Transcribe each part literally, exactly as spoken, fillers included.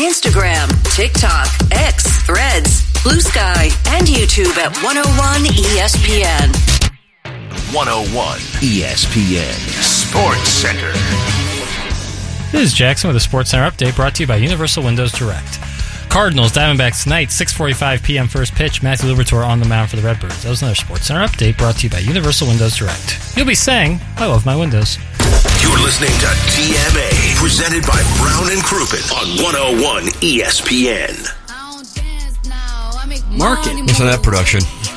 Instagram, TikTok, X, Threads, Blue Sky, and YouTube at one oh one E S P N. one oh one E S P N Sports Center. This is Jackson with a Sports Center update brought to you by Universal Windows Direct. Cardinals, Diamondbacks tonight, six forty-five p.m. first pitch. Matthew Liberatore on the mound for the Redbirds. That was another Sports Center update brought to you by Universal Windows Direct. You'll be saying, I love my windows. You're listening to T M A, presented by Brown and Crouppen on one oh one E S P N. Market. Listen to that production.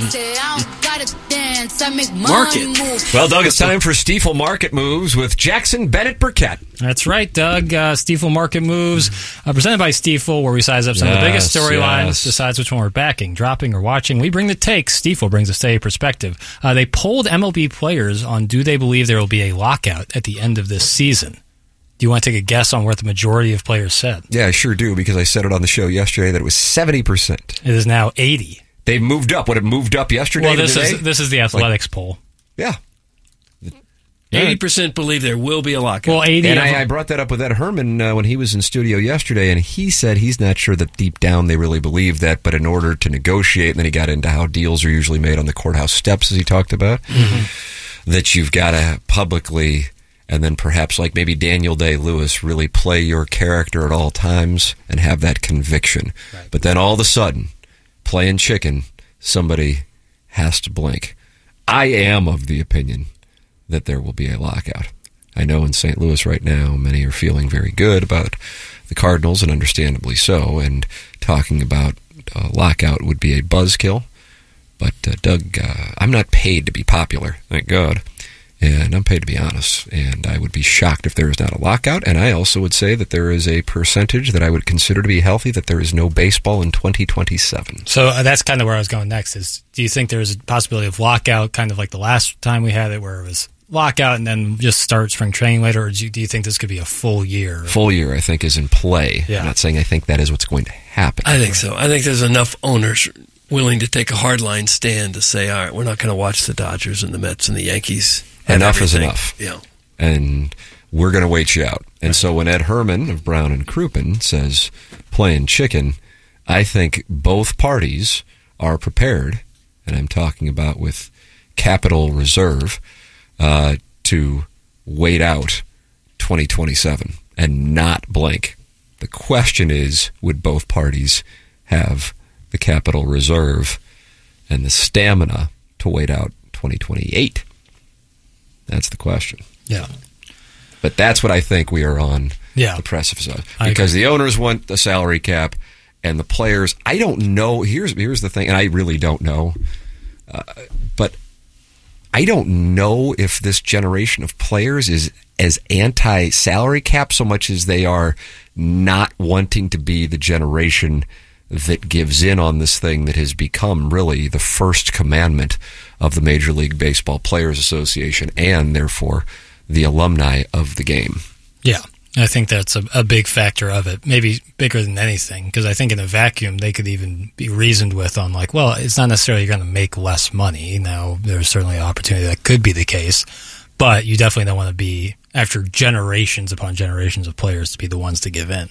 Market. Well, Doug, it's time for Stiefel Market Moves with Jackson Bennett Burkett. That's right, Doug. Uh, Stiefel Market Moves, uh, presented by Stiefel, where we size up some yes, of the biggest storylines, yes. decides which one we're backing, dropping, or watching. We bring the takes. Stiefel brings a steady perspective. Uh, they polled M L B players on do they believe there will be a lockout at the end of this season. Do you want to take a guess on what the majority of players said? Yeah, I sure do, because I said it on the show yesterday that it was seventy percent. It is now eighty. They've moved up. What, it moved up yesterday Well, this to is today? this is the Athletics like, poll. Yeah. eighty percent believe there will be a lockout. Well, eighty. And I, I brought that up with Ed Herman uh, when he was in studio yesterday, and he said he's not sure that deep down they really believe that, but in order to negotiate, and then he got into how deals are usually made on the courthouse steps, as he talked about, mm-hmm. that you've got to publicly, and then perhaps like maybe Daniel Day-Lewis, really play your character at all times and have that conviction. Right. But then all of a sudden, playing chicken, somebody has to blink. I am of the opinion that there will be a lockout. I know in Saint Louis right now, many are feeling very good about the Cardinals, and understandably so, and talking about a lockout would be a buzzkill. But, uh, Doug, uh, I'm not paid to be popular, thank God, and I'm paid to be honest, and I would be shocked if there is not a lockout, and I also would say that there is a percentage that I would consider to be healthy that there is no baseball in twenty twenty-seven. So uh, that's kind of where I was going next, is do you think there's a possibility of lockout, kind of like the last time we had it, where it was lockout and then just start spring training later, or do you, do you think this could be a full year? Full year, I think, is in play. Yeah. I'm not saying I think that is what's going to happen. I think so. I think there's enough owners willing to take a hardline stand to say, all right, we're not going to watch the Dodgers and the Mets and the Yankees. Enough everything. is enough. Yeah. And we're going to wait you out. And right. So when Ed Herman of Brown and Crouppen says playing chicken, I think both parties are prepared, and I'm talking about with capital reserve, uh, to wait out twenty twenty-seven and not blink. The question is, would both parties have the capital reserve and the stamina to wait out twenty twenty-eight? That's the question. Yeah. But that's what I think we are on yeah. the precipice of. Because the owners want the salary cap, and the players, I don't know. Here's here's the thing, and I really don't know. Uh, but I don't know if this generation of players is as anti-salary cap so much as they are not wanting to be the generation that gives in on this thing that has become really the first commandment of the Major League Baseball Players Association, and therefore the alumni of the game. Yeah, I think that's a, a big factor of it, maybe bigger than anything, because I think in a vacuum they could even be reasoned with on like, well, it's not necessarily you're going to make less money. Now, there's certainly an opportunity that could be the case, but you definitely don't want to be, after generations upon generations of players, to be the ones to give in.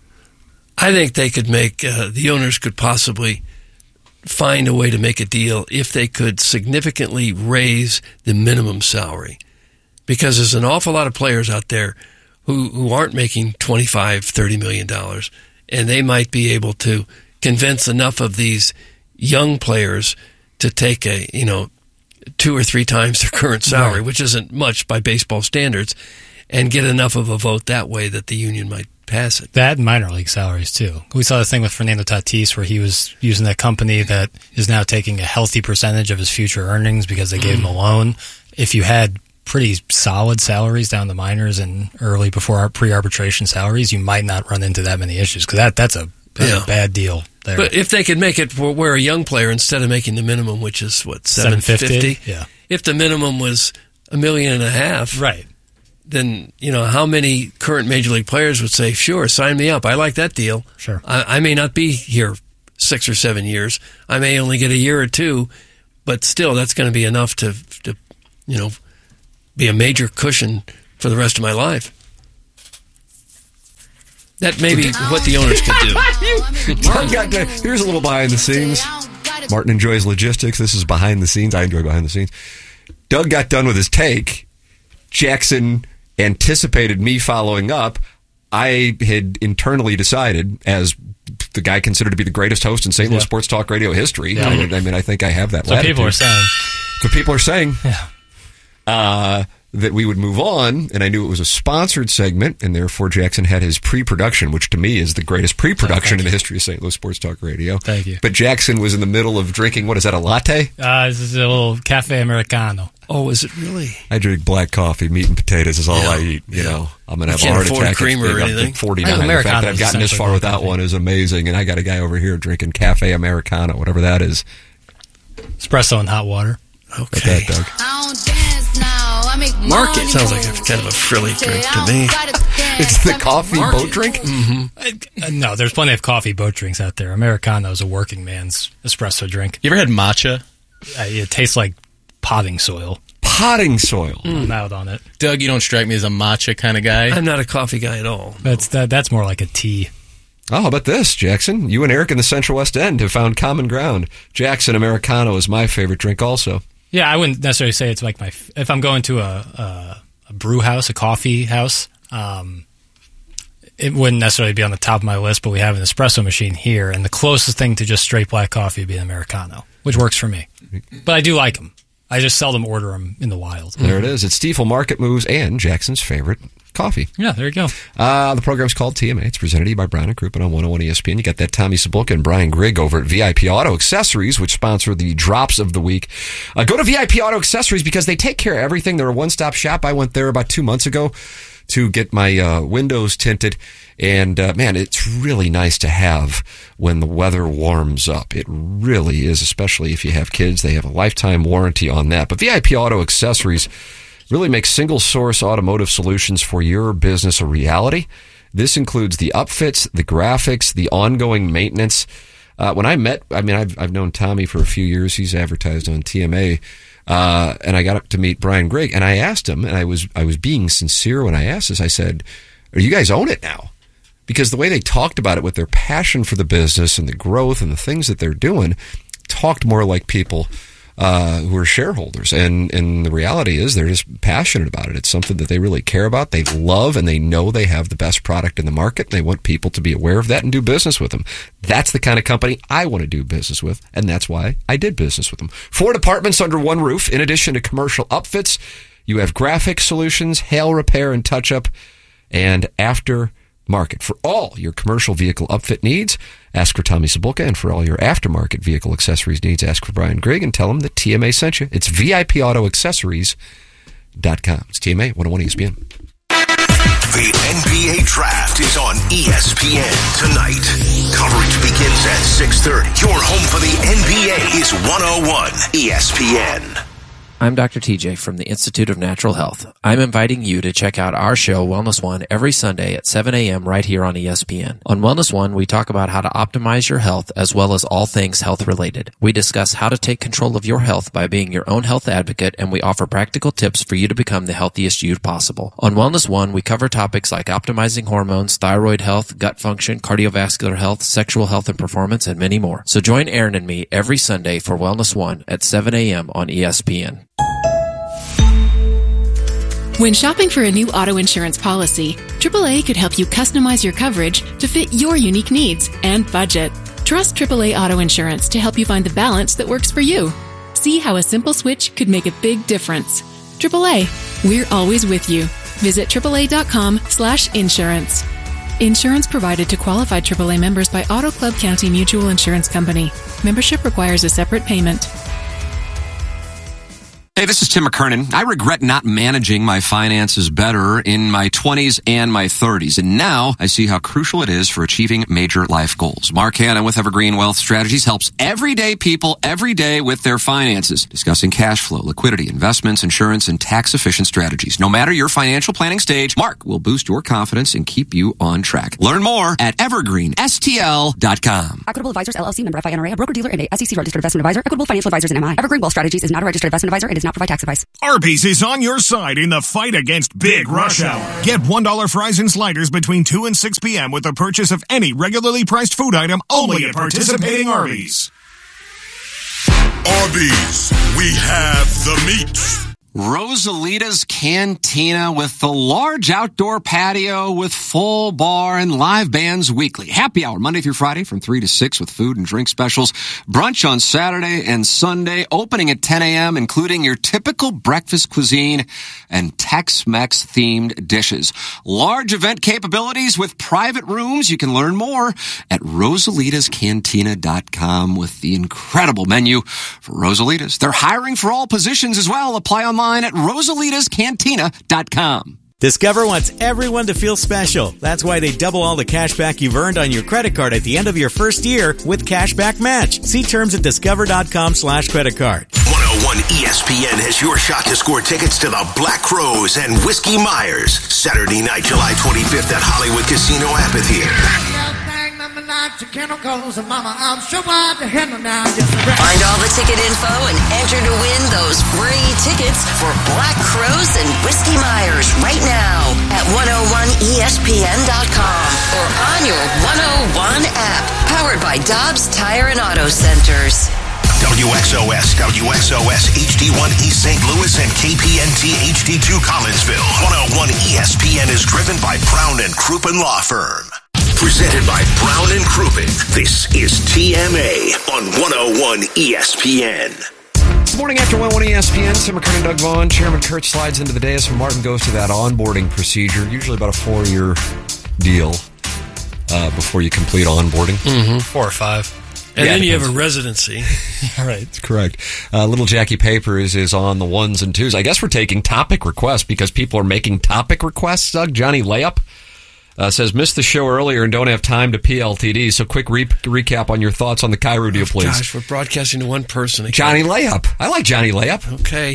I think they could make, uh, the owners could possibly find a way to make a deal if they could significantly raise the minimum salary. Because there's an awful lot of players out there who, who aren't making twenty-five, thirty million dollars, and they might be able to convince enough of these young players to take a, you know, two or three times their current salary, right. which isn't much by baseball standards, and get enough of a vote that way that the union might pass it. That and minor league salaries, too. We saw the thing with Fernando Tatis where he was using that company that is now taking a healthy percentage of his future earnings because they gave him a loan. If you had pretty solid salaries down the minors and early before our pre-arbitration salaries, you might not run into that many issues, because that, that's, a, that's yeah. a bad deal there. But if they could make it for where a young player, instead of making the minimum, which is, what, seven fifty? Yeah. If the minimum was a million and a half, right. then, you know, how many current Major League players would say, sure, sign me up. I like that deal. Sure. I, I may not be here six or seven years. I may only get a year or two, but still, that's going to be enough to, to, you know, be a major cushion for the rest of my life. That may be what the owners could do. Doug got to, here's a little behind the scenes. Martin enjoys logistics. This is behind the scenes. I enjoy behind the scenes. Doug got done with his take. Jackson anticipated me following up. I had internally decided, as the guy considered to be the greatest host in Saint Louis Yeah. sports talk radio history, Yeah. I, mean, I mean, I think I have that So latitude. people are saying, So people are saying yeah. uh, that we would move on, and I knew it was a sponsored segment, and therefore Jackson had his pre-production, which to me is the greatest pre-production Oh, in the you. history of Saint Louis sports talk radio. Thank you. But Jackson was in the middle of drinking, what is that, a latte? Uh, this is a little cafe americano. Oh, is it really? I drink black coffee. Meat and potatoes is all Yeah. I eat. You Yeah. know, I'm going to have a Can't heart afford attack. creamer at or I'm anything. forty-nine. I The think fact that Americano I've gotten is this far essentially without black one coffee. is amazing. And I got a guy over here drinking cafe americano, whatever that is. Espresso and hot water. Look at Okay. that, Doug. I don't dance now. I make Market money sounds like a moves. kind of a frilly Say drink I to don't me. gotta dance. It's the I make coffee money boat drink? moves. Uh, no, there's plenty of coffee boat drinks out there. Americano is a working man's espresso drink. You ever had matcha? Uh, it tastes like potting soil. Potting soil. I'm out on it. Doug, you don't strike me as a matcha kind of guy. I'm not a coffee guy at all. That's that, that's more like a tea. Oh, how about this, Jackson? You and Eric in the Central West End have found common ground. Jackson Americano is my favorite drink also. Yeah, I wouldn't necessarily say it's like my. f- If I'm going to a a, a brew house, a coffee house, um, it wouldn't necessarily be on the top of my list. But we have an espresso machine here, and the closest thing to just straight black coffee would be an Americano, which works for me. But I do like them. I just seldom order them in the wild. There it is. It's Stiefel Market Moves and Jackson's favorite coffee. Yeah, there you go. Uh, the program's called T M A. It's presented to you by Brown and Crouppen on one oh one E S P N. You got that Tommy Sabulka and Brian Grigg over at V I P Auto Accessories, which sponsor the drops of the week. Uh, go to V I P Auto Accessories because they take care of everything. They're a one-stop shop. I went there about two months ago to get my uh, windows tinted. And, uh, man, it's really nice to have when the weather warms up. It really is, especially if you have kids. They have a lifetime warranty on that. But V I P Auto Accessories really makes single-source automotive solutions for your business a reality. This includes the upfits, the graphics, the ongoing maintenance. Uh, when I met, I mean, I've, I've known Tommy for a few years. He's advertised on T M A. Uh, and I got up to meet Brian Grigg, and I asked him, and I was I was being sincere when I asked this. I said, "Are you guys own it now?" Because the way they talked about it with their passion for the business and the growth and the things that they're doing talked more like people uh, who are shareholders. And, and the reality is they're just passionate about it. It's something that they really care about. They love and they know they have the best product in the market. And they want people to be aware of that and do business with them. That's the kind of company I want to do business with. And that's why I did business with them. Four departments under one roof. In addition to commercial upfits, you have graphic solutions, hail repair and touch-up, and after market. For all your commercial vehicle upfit needs, ask for Tommy Sabulka, and for all your aftermarket vehicle accessories needs, ask for Brian Grigg and tell him that T M A sent you. It's V I P auto accessories dot com. It's T M A one oh one E S P N. The N B A Draft is on E S P N tonight. Coverage begins at six thirty. Your home for the N B A is one oh one E S P N. I'm Doctor T J from the Institute of Natural Health. I'm inviting you to check out our show, Wellness One, every Sunday at seven a.m. right here on E S P N. On Wellness One, we talk about how to optimize your health as well as all things health related. We discuss how to take control of your health by being your own health advocate, and we offer practical tips for you to become the healthiest you possible. On Wellness One, we cover topics like optimizing hormones, thyroid health, gut function, cardiovascular health, sexual health and performance, and many more. So join Aaron and me every Sunday for Wellness One at seven a.m. on E S P N. When shopping for a new auto insurance policy, triple A could help you customize your coverage to fit your unique needs and budget. Trust triple A Auto Insurance to help you find the balance that works for you. See how a simple switch could make a big difference. triple A, we're always with you. Visit triple A dot com slash insurance. Insurance provided to qualified triple A members by Auto Club County Mutual Insurance Company. Membership requires a separate payment. Hey, this is Tim McKernan. I regret not managing my finances better in my twenties and my thirties. And now I see how crucial it is for achieving major life goals. Mark Hanna with Evergreen Wealth Strategies helps everyday people every day with their finances, discussing cash flow, liquidity, investments, insurance, and tax-efficient strategies. No matter your financial planning stage, Mark will boost your confidence and keep you on track. Learn more at evergreen S T L dot com. Equitable Advisors, L L C, member F I N R A, a broker-dealer and a S E C registered investment advisor. Equitable Financial Advisors and M I. Evergreen Wealth Strategies is not a registered investment advisor. It is not provide tax advice. Arby's is on your side in the fight against Big Rush Hour. Get one dollar fries and sliders between two and six p.m. with the purchase of any regularly priced food item only at participating Arby's. Arby's, we have the meat. Rosalita's Cantina with the large outdoor patio with full bar and live bands weekly. Happy hour Monday through Friday from three to six with food and drink specials. Brunch on Saturday and Sunday, opening at ten a.m., including your typical breakfast cuisine and Tex-Mex themed dishes. Large event capabilities with private rooms. You can learn more at rosalitas cantina dot com with the incredible menu for Rosalitas. They're hiring for all positions as well. Apply online at rosalitas cantina dot com. Discover wants everyone to feel special. That's why they double all the cash back you've earned on your credit card at the end of your first year with Cashback Match. See terms at discover.com slash credit card. one oh one E S P N has your shot to score tickets to the Black Crows and Whiskey Myers. Saturday night, July twenty-fifth at Hollywood Casino Amphitheater. Find all the ticket info and enter to win those free tickets for Black Crows and Whiskey Myers right now at one oh one E S P N dot com or on your one oh one app, powered by Dobbs Tire and Auto Centers. W X O S, W X O S H D one East Saint Louis and K P N T H D two Collinsville. one oh one E S P N is driven by Brown and Crouppen Law Firm. Presented by Brown and Crouppen. This is T M A on one oh one E S P N. This morning after one oh one E S P N, Tim McKernan, Doug Vaughn, Chairman Kurt slides into the dais when Martin goes to that onboarding procedure, usually about a four-year deal uh, before you complete onboarding. Mm-hmm. Four or five. And yeah, then you have a residency. Right. That's correct. Uh, little Jackie Papers is on the ones and twos. I guess we're taking topic requests because people are making topic requests, Doug. Johnny Layup uh, says, missed the show earlier and don't have time to P L T D. So quick re- recap on your thoughts on the Cairo deal, please. Gosh, we're broadcasting to one person again. Johnny Layup. I like Johnny Layup. Okay.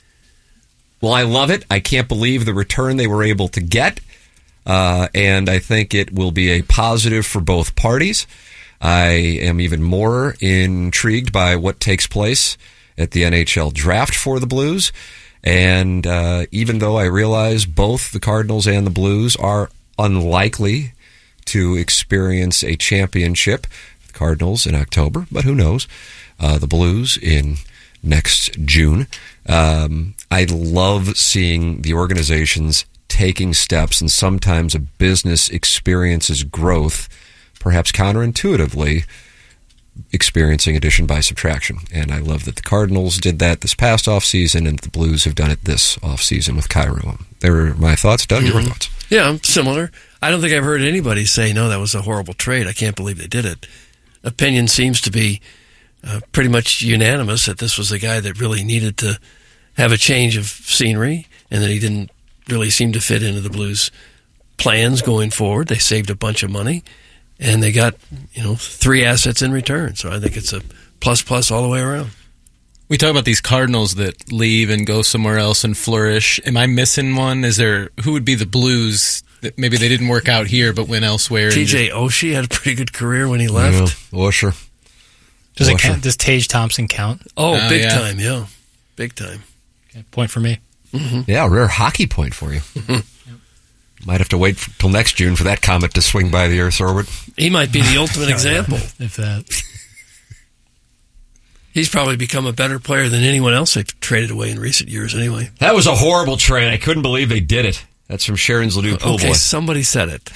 Well, I love it. I can't believe the return they were able to get. Uh, and I think it will be a positive for both parties. I am even more intrigued by what takes place at the N H L draft for the Blues. And uh, even though I realize both the Cardinals and the Blues are unlikely to experience a championship, the Cardinals in October, but who knows, uh, the Blues in next June. Um, I love seeing the organizations taking steps, and sometimes a business experiences growth, perhaps counterintuitively, experiencing addition by subtraction. And I love that the Cardinals did that this past offseason, and the Blues have done it this offseason with Cairo. There are my thoughts. Doug, mm-hmm. your thoughts? Yeah, similar. I don't think I've heard anybody say, no, that was a horrible trade. I can't believe they did it. Opinion seems to be uh, pretty much unanimous that this was a guy that really needed to have a change of scenery, and that he didn't really seem to fit into the Blues' plans going forward. They saved a bunch of money, and they got, you know, three assets in return. So I think it's a plus-plus all the way around. We talk about these Cardinals that leave and go somewhere else and flourish. Am I missing one? Is there, who would be the Blues that maybe they didn't work out here but went elsewhere? T J Oshie had a pretty good career when he left. Yeah, Osher. Does it count? Does Tage Thompson count? Oh, uh, big yeah. time, yeah. Big time. Okay, point for me. Mm-hmm. Yeah, rare hockey point for you. Yep. Might have to wait for, till next June for that comet to swing by the Earth's orbit. He might be the ultimate example. If that. He's probably become a better player than anyone else they've traded away in recent years anyway. That was a horrible trade. I couldn't believe they did it. That's from Sharon's Ladue Pool Okay, Boy. somebody said it.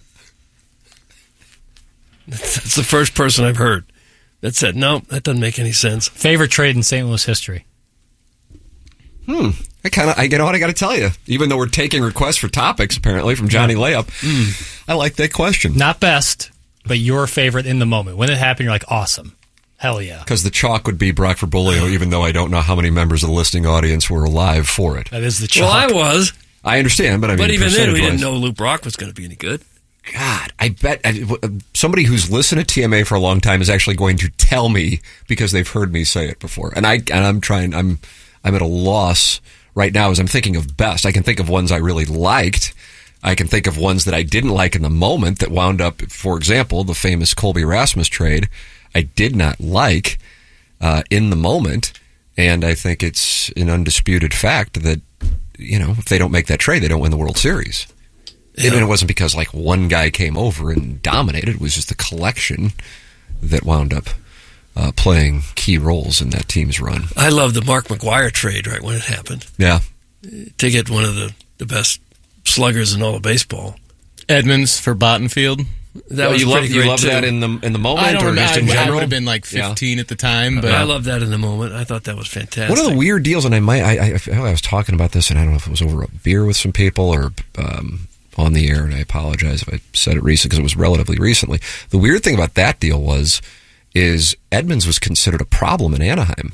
That's the first person I've heard that said, no, that doesn't make any sense. Favorite trade in Saint Louis history? Hmm. I kind of, I you know what I got to tell you. Even though we're taking requests for topics, apparently from Johnny Layup, mm. I like that question. Not best, but your favorite in the moment when it happened. You're like, awesome, hell yeah. Because the chalk would be Brock Verbolio, even though I don't know how many members of the listening audience were alive for it. That is the chalk. Well, I was. I understand, but I mean, but even then, we didn't know Lou Brock was going to be any good. God, I bet I, somebody who's listened to T M A for a long time is actually going to tell me because they've heard me say it before, and I and I'm trying. I'm I'm at a loss right now as I'm thinking of best. I can think of ones I really liked. I can think of ones that I didn't like in the moment that wound up, for example, the famous Colby Rasmus trade. I did not like uh, in the moment, And I think it's an undisputed fact that, you know, if they don't make that trade, they don't win the World Series. Yeah. And it wasn't because, like, one guy came over and dominated. It was just the collection that wound up uh, playing key roles in that team's run. I love the Mark McGwire trade right when it happened. Yeah. To get one of the, the best sluggers in all of baseball. Edmonds for Bottenfield. That well, was you pretty love, great you love too. that in the in the moment, I don't or know, just in I, general? I would have been like fifteen yeah. at the time, but I love that in the moment. I thought that was fantastic. One of the weird deals, and I might I, I, I was talking about this, and I don't know if it was over a beer with some people or um, on the air, and I apologize if I said it recently because it was relatively recently. The weird thing about that deal was is Edmonds was considered a problem in Anaheim,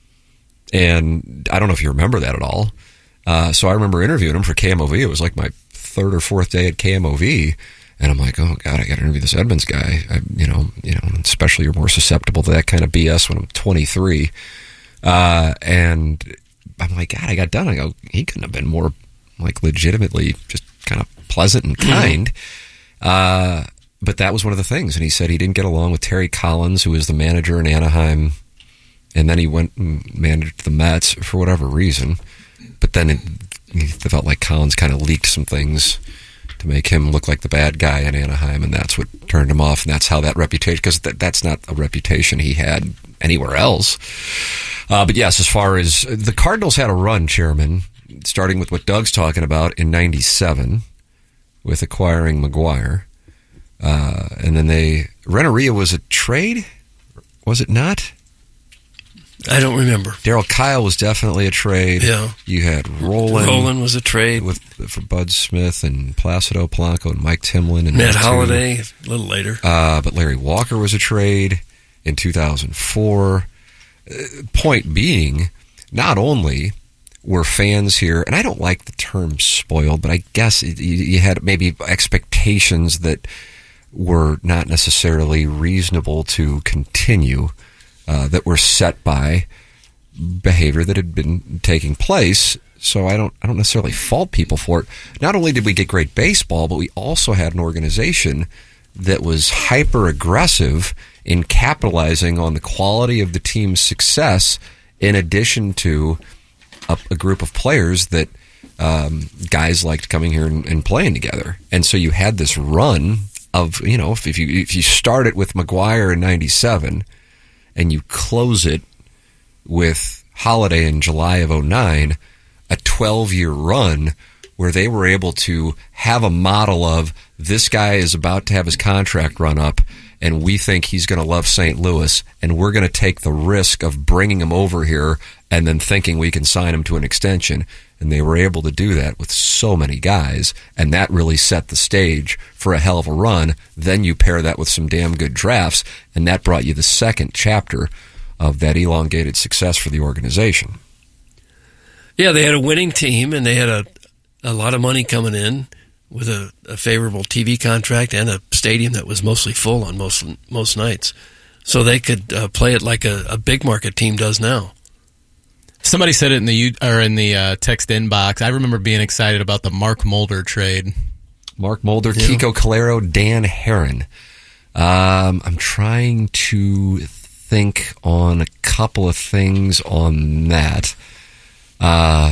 and I don't know if you remember that at all. Uh, so I remember interviewing him for K M O V. It was like my third or fourth day at K M O V. And I'm like, oh God, I got to interview this Edmonds guy. I, you know, you know, especially you're more susceptible to that kind of B S when I'm twenty-three. Uh, and I'm like, God, I got done. I go, he couldn't have been more like legitimately just kind of pleasant and kind. uh, but that was one of the things. And he said he didn't get along with Terry Collins, who was the manager in Anaheim. And then he went and managed the Mets for whatever reason. But then it, he felt like Collins kind of leaked some things to make him look like the bad guy in Anaheim, and that's what turned him off, and that's how that reputation, because that, that's not a reputation he had anywhere else. Uh, but yes, as far as the Cardinals had a run, Chairman, starting with what Doug's talking about in ninety-seven with acquiring McGwire, uh, and then they, Renteria was a trade, was it not? I don't remember. Darryl Kyle was definitely a trade. Yeah. You had Roland. Roland was a trade. with for Bud Smith and Placido Polanco and Mike Timlin. And Matt Holliday, a little later. Uh, but Larry Walker was a trade in two thousand four. Uh, point being, not only were fans here, and I don't like the term spoiled, but I guess it, you, you had maybe expectations that were not necessarily reasonable to continue. Uh, that were set by behavior that had been taking place. So I don't I don't necessarily fault people for it. Not only did we get great baseball, but we also had an organization that was hyper aggressive in capitalizing on the quality of the team's success, in addition to a, a group of players that um, guys liked coming here and, and playing together. And so you had this run of, you know, if, if you if you start it with McGwire in ninety-seven and you close it with Holiday in July of oh nine, a twelve-year run where they were able to have a model of this guy is about to have his contract run up and we think he's going to love Saint Louis and we're going to take the risk of bringing him over here and then thinking we can sign him to an extension. And they were able to do that with so many guys, and that really set the stage for a hell of a run. Then you pair that with some damn good drafts, and that brought you the second chapter of that elongated success for the organization. Yeah, they had a winning team, and they had a, a lot of money coming in with a, a favorable T V contract and a stadium that was mostly full on most most nights. So they could uh, play it like a, a big market team does now. Somebody said it in the or in the uh, text inbox. I remember being excited about the Mark Mulder trade. Mark Mulder, yeah. Kiko Calero, Dan Herron. Um, I'm trying to think on a couple of things on that. Uh,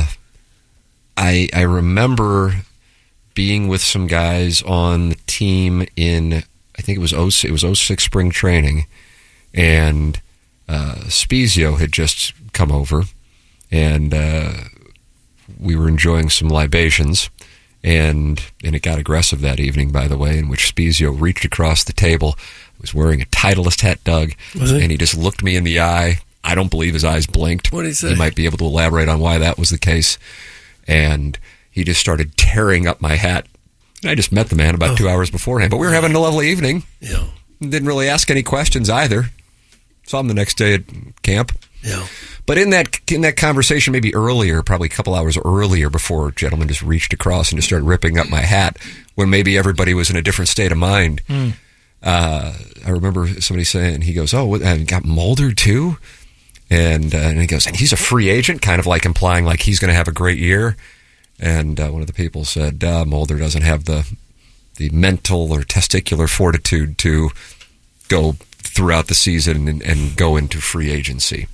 I I remember being with some guys on the team in, I think it was oh it was oh six spring training, and uh, Spezio had just come over. And uh, we were enjoying some libations, and and it got aggressive that evening, by the way, in which Spezio reached across the table. He was wearing a Titleist hat, Doug, and he just looked me in the eye. I don't believe his eyes blinked. What did he say? He might be able to elaborate on why that was the case. And he just started tearing up my hat. I just met the man about oh. two hours beforehand, but we were having a lovely evening. Yeah. Didn't really ask any questions either. Saw him the next day at camp. Yeah. But in that in that conversation, maybe earlier, probably a couple hours earlier, before a gentleman just reached across and just started ripping up my hat, when maybe everybody was in a different state of mind. Mm. Uh, I remember somebody saying, he goes, oh, what, and got Mulder too? And, uh, and he goes, and he's a free agent, kind of like implying like he's going to have a great year. And uh, one of the people said, uh, Mulder doesn't have the the mental or testicular fortitude to go throughout the season and, and go into free agency.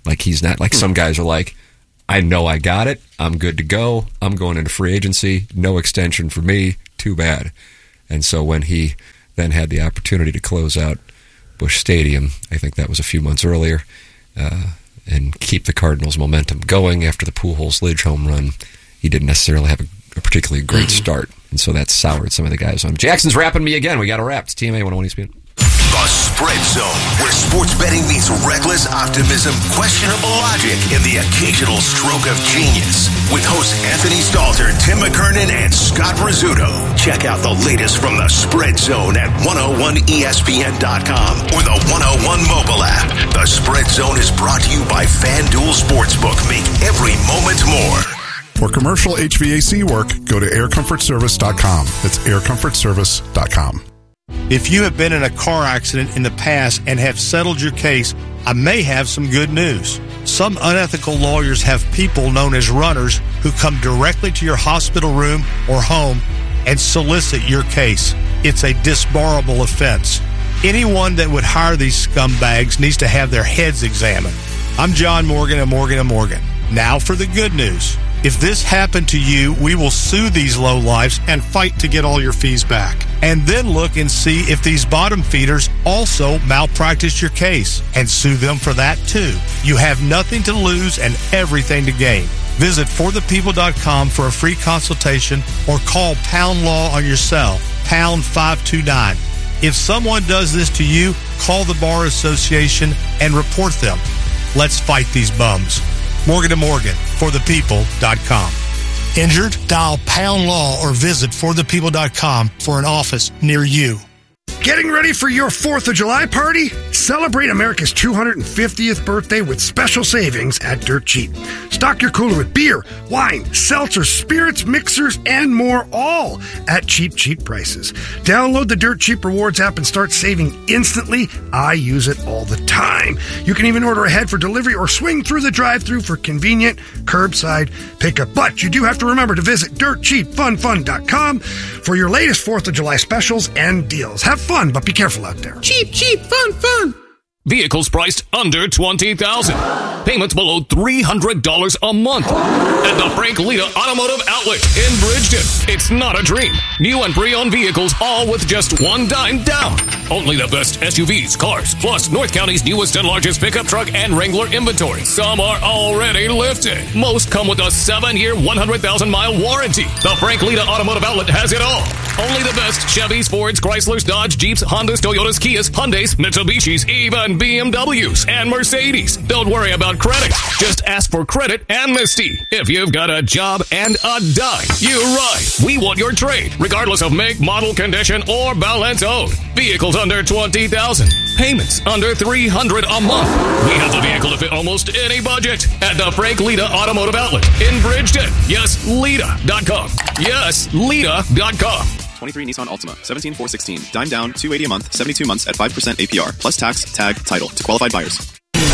Like he's not, like some guys are like, I know I got it. I'm good to go. I'm going into free agency. No extension for me. Too bad. And so when he then had the opportunity to close out Busch Stadium, I think that was a few months earlier, uh, and keep the Cardinals' momentum going after the Pujols-Lidge home run, he didn't necessarily have a, a particularly great start. And so that soured some of the guys on him. Jackson's wrapping me again. We got to wrap. It's T M A one oh one E S P N. The Spread Zone, where sports betting meets reckless optimism, questionable logic, and the occasional stroke of genius. With hosts Anthony Stalter, Tim McKernan, and Scott Rizzuto. Check out the latest from the Spread Zone at one oh one E S P N dot com or the one oh one mobile app. The Spread Zone is brought to you by FanDuel Sportsbook. Make every moment more. For commercial H V A C work, go to air comfort service dot com. That's air comfort service dot com. If you have been in a car accident in the past and have settled your case, I may have some good news. Some unethical lawyers have people known as runners who come directly to your hospital room or home and solicit your case. It's a disbarable offense. Anyone that would hire these scumbags needs to have their heads examined. I'm John Morgan of Morgan and Morgan. Now for the good news. If this happened to you, we will sue these lowlifes and fight to get all your fees back. And then look and see if these bottom feeders also malpracticed your case and sue them for that too. You have nothing to lose and everything to gain. Visit for the people dot com for a free consultation or call Pound Law on your cell, pound five two nine. If someone does this to you, call the Bar Association and report them. Let's fight these bums. Morgan and Morgan, for the people dot com. Injured? Dial Pound Law or visit for the people dot com for an office near you. Getting ready for your fourth of July party? Celebrate America's two hundred fiftieth birthday with special savings at Dirt Cheap. Stock your cooler with beer, wine, seltzer, spirits, mixers, and more, all at cheap, cheap prices. Download the Dirt Cheap Rewards app and start saving instantly. I use it all the time. You can even order ahead for delivery or swing through the drive-thru for convenient curbside pickup. But you do have to remember to visit dirt cheap fun fun dot com for your latest fourth of July specials and deals. Have fun, but be careful out there. Cheap, cheap, fun, fun. Vehicles priced under twenty thousand dollars. Payments below three hundred dollars a month. At the Frank Lita Automotive Outlet in Bridgeton. It's not a dream. New and pre-owned vehicles, all with just one dime down. Only the best S U Vs, cars, plus North County's newest and largest pickup truck and Wrangler inventory. Some are already lifted. Most come with a seven-year, one hundred thousand mile warranty. The Frank Lita Automotive Outlet has it all. Only the best Chevys, Fords, Chryslers, Dodge, Jeeps, Hondas, Toyotas, Kias, Hyundais, Mitsubishis, even B M Ws and Mercedes. Don't worry about credit. Just ask for credit amnesty. If you've got a job and a dime, you ride. We want your trade, regardless of make, model, condition, or balance owed. Vehicles under twenty thousand dollars. Payments under three hundred dollars a month. We have the vehicle to fit almost any budget at the Frank Lita Automotive Outlet in Bridgeton. Yes, Lita dot com. Yes, Lita dot com. twenty-three Nissan Altima, seventeen four sixteen, dime down, two hundred eighty a month, seventy-two months at five percent A P R, plus tax, tag, title to qualified buyers.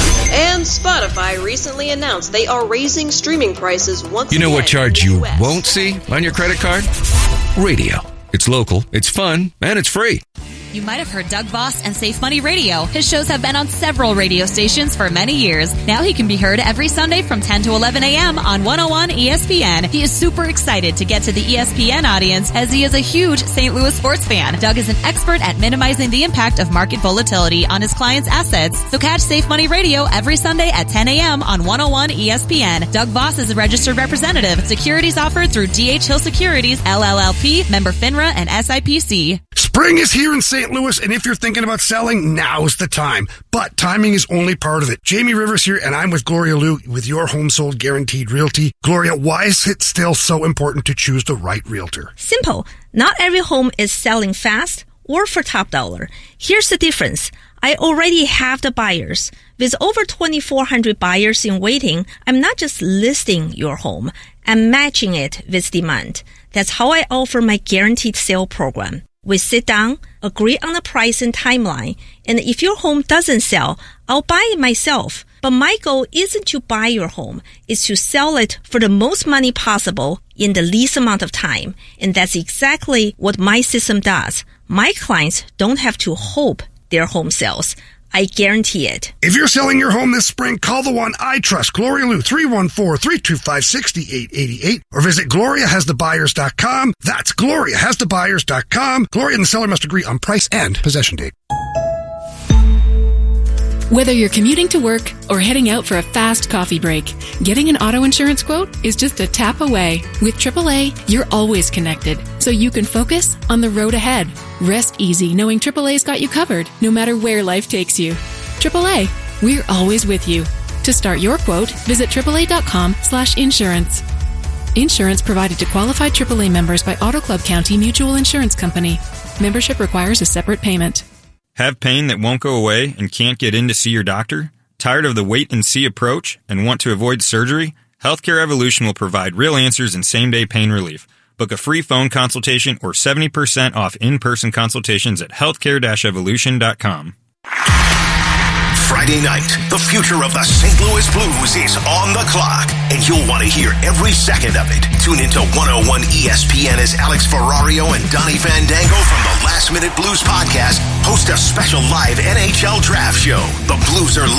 And Spotify recently announced they are raising streaming prices once again. You know what charge you won't see on your credit card? Radio. It's local, it's fun, and it's free. You might have heard Doug Voss and Safe Money Radio. His shows have been on several radio stations for many years. Now he can be heard every Sunday from ten to eleven a.m. on one oh one E S P N. He is super excited to get to the E S P N audience as he is a huge Saint Louis sports fan. Doug is an expert at minimizing the impact of market volatility on his clients' assets. So catch Safe Money Radio every Sunday at ten a.m. on one oh one E S P N. Doug Voss is a registered representative. Securities offered through D H Hill Securities, L L L P, member FINRA, and S I P C. Spring is here in Saint Louis, and if you're thinking about selling, now's the time. But timing is only part of it. Jamie Rivers here, and I'm with Gloria Liu with Your Home Sold Guaranteed Realty. Gloria, why is it still so important to choose the right realtor? Simple. Not every home is selling fast or for top dollar. Here's the difference. I already have the buyers. With over twenty-four hundred buyers in waiting, I'm not just listing your home. I'm matching it with demand. That's how I offer my guaranteed sale program. We sit down, agree on the price and timeline, and if your home doesn't sell, I'll buy it myself. But my goal isn't to buy your home, it's to sell it for the most money possible in the least amount of time. And that's exactly what my system does. My clients don't have to hope their home sells. I guarantee it. If you're selling your home this spring, call the one I trust, Gloria Lou, three one four, three two five, six eight eight eight, or visit gloria has the buyers dot com. That's gloria has the buyers dot com. Gloria and the seller must agree on price and possession date. Whether you're commuting to work or heading out for a fast coffee break, getting an auto insurance quote is just a tap away. With triple A, you're always connected, so you can focus on the road ahead. Rest easy knowing triple A's got you covered, no matter where life takes you. triple A, we're always with you. To start your quote, visit triple A dot com slash insurance. Insurance provided to qualified triple A members by Auto Club County Mutual Insurance Company. Membership requires a separate payment. Have pain that won't go away and can't get in to see your doctor? Tired of the wait-and-see approach and want to avoid surgery? Healthcare Evolution will provide real answers and same-day pain relief. Book a free phone consultation or seventy percent off in-person consultations at healthcare dash evolution dot com. Friday night, the future of the Saint Louis Blues is on the clock, and you'll want to hear every second of it. Tune into one oh one E S P N as Alex Ferrario and Donnie Fandango from the Last Minute Blues podcast host a special live N H L draft show. The Blues are